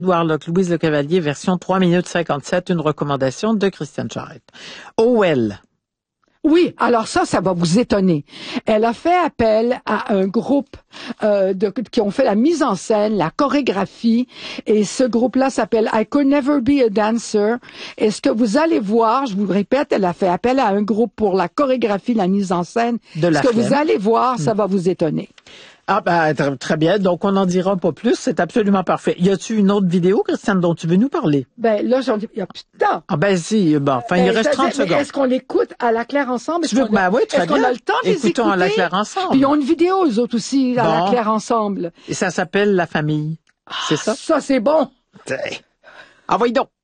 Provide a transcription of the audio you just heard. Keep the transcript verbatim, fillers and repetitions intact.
Warlock, Louise Le Cavalier, version trois minutes cinquante-sept, une recommandation de Christiane Charette. O L. Oui, alors ça, ça va vous étonner. Elle a fait appel à un groupe euh, de, qui ont fait la mise en scène, la chorégraphie, et ce groupe-là s'appelle I Could Never Be a Dancer. Et ce que vous allez voir, je vous le répète, elle a fait appel à un groupe pour la chorégraphie, la mise en scène. De la ce que flemme. vous allez voir, ça va vous étonner. Ah ben très, très bien, donc on n'en dira pas plus, c'est absolument parfait. Y a-tu une autre vidéo, Christiane, dont tu veux nous parler? Ben là, j'en dis, il y a plus de temps. Ah ben si, bon, enfin il Ben, reste trente secondes. Est-ce qu'on l'écoute à la claire ensemble? Tu veux, ben oui, très Est-ce qu'on bien. a le temps de les écouter? Écoutons à la claire ensemble. Puis ils ont une vidéo, eux autres aussi, à Bon. la claire ensemble. Et ça s'appelle La famille. C'est ça? Ça, c'est bon. Envoyez donc.